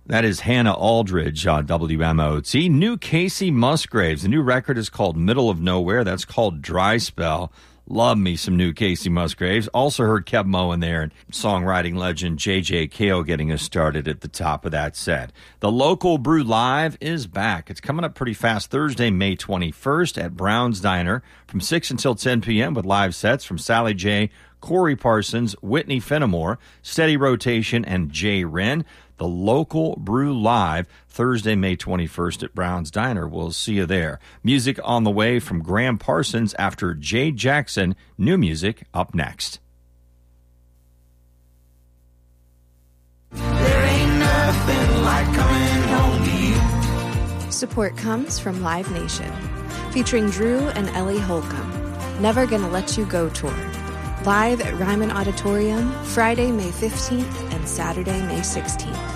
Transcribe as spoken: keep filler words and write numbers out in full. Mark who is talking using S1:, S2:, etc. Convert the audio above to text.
S1: That is Hannah Aldridge on W M O T. New Casey Musgraves. The new record is called Middle of Nowhere. That's called Dry Spell. Love me some new Casey Musgraves. Also heard Kev Mo in there and songwriting legend J J Cale getting us started at the top of that set. The Local Brew Live is back. It's coming up pretty fast Thursday, May twenty-first at Brown's Diner from six until ten p.m. with live sets from Sally J., Corey Parsons, Whitney Fenimore, Steady Rotation, and Jay Wren. The Local Brew Live, Thursday, May twenty-first at Brown's Diner. We'll see you there. Music on the way from Graham Parsons after Jay Jackson. New music up next.
S2: There ain't nothing like coming home to you.
S3: Support comes from Live Nation, featuring Drew and Ellie Holcomb. Never Gonna Let You Go tour. Live at Ryman Auditorium, Friday, May fifteenth and Saturday, May sixteenth.